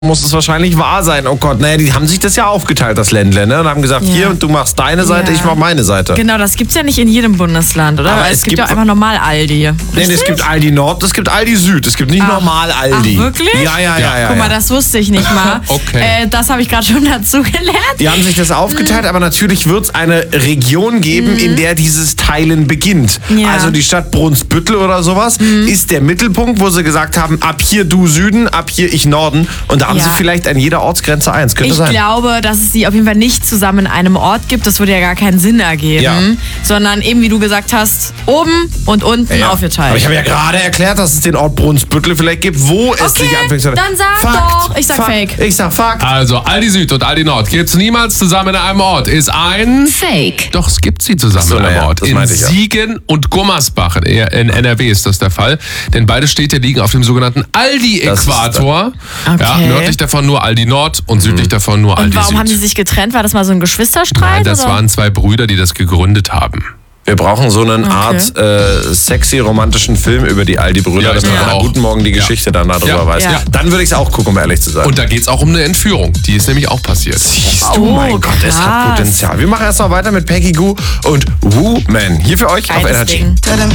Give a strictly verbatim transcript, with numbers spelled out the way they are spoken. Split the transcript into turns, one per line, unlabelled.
muss es wahrscheinlich wahr sein. Oh Gott, naja, die haben sich das ja aufgeteilt, das Ländle, ne? Und haben gesagt,
Ja.
hier, du machst deine Seite,
Ja.
ich mach meine Seite.
Genau, das gibt's ja nicht in jedem Bundesland, oder?
Aber
Weil
es
es gibt
gibt-
ja einfach normal Aldi.
Nee, es gibt Aldi Nord, es gibt Aldi Süd, es gibt nicht
Ach.
normal Aldi.
Ach, wirklich?
Ja, ja, ja, ja.
Guck mal,
ja.
das wusste ich nicht mal.
Okay.
Äh, das habe ich gerade schon dazu gelernt.
Die haben sich das aufgeteilt, aber natürlich wird es eine Region geben, in der dieses Teilen beginnt.
Ja.
Also die Stadt Brunsbüttel oder sowas ist der Mittelpunkt, wo sie gesagt haben, ab hier du Süden, ab hier ich Norden. Und da haben
Ja.
sie vielleicht an jeder Ortsgrenze eins. Könnte
Ich
sein.
glaube, dass es sie auf jeden Fall nicht zusammen in einem Ort gibt. Das würde ja gar keinen Sinn ergeben.
Ja.
Sondern eben, wie du gesagt hast, oben und unten
Ja.
aufgeteilt.
Aber ich habe ja gerade erklärt, dass es den Ort Brunsbüttel vielleicht gibt, wo es
Okay,
sich anfängt zu...
dann sag
Fakt,
doch. Ich sag
Fakt.
Fake.
Ich sag Fakt.
Also Aldi Süd und Aldi Nord gibt's niemals zusammen in einem Ort. Ist ein...
Fake.
Doch, es gibt sie zusammen
So,
in einem
naja,
Ort.
das
In
meinte ich ja.
Siegen und Gummersbach in in N R W ist das der Fall. Denn beide Städte liegen auf dem sogenannten Aldi-Äquator.
Okay.
Ja, nördlich davon nur Aldi Nord und südlich davon nur
und
Aldi
warum
Süd.
haben die sich getrennt? War das mal so ein Geschwisterstreit?
Nein, das
oder?
waren zwei Brüder, die das gegründet haben.
Wir brauchen so eine Art äh, sexy romantischen Film über die Aldi-Brüder,
Ja,
dass man
ja.
nach
auch.
Guten Morgen die
Ja.
Geschichte dann darüber
Ja.
weiß.
Ja.
Dann würde ich es auch gucken, um ehrlich zu sein.
Und da geht's auch um eine Entführung. Die ist nämlich auch passiert.
Siehst
Oh,
du, mein Gott, es hat
krass.
Potenzial. Wir machen erstmal weiter mit Peggy Goo und Woo Man. Hier für euch auf
Geiles
Energy.
Ding.